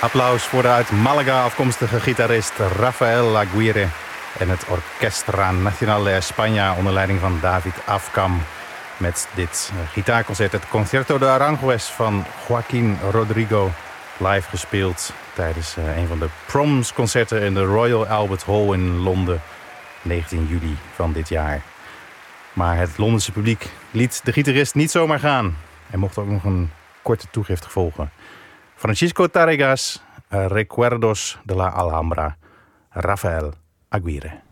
Applaus voor de uit Malaga afkomstige gitarist Rafael Aguirre en het Orquestra Nacional de España onder leiding van David Afkam. Met dit gitaarconcert, het Concierto de Aranjuez van Joaquín Rodrigo, live gespeeld tijdens een van de Proms-concerten in de Royal Albert Hall in Londen, 19 juli van dit jaar. Maar het Londense publiek liet de gitarist niet zomaar gaan. Er mocht ook nog een korte toegift volgen. Francisco Tárregas, Recuerdos de la Alhambra, Rafael Aguirre.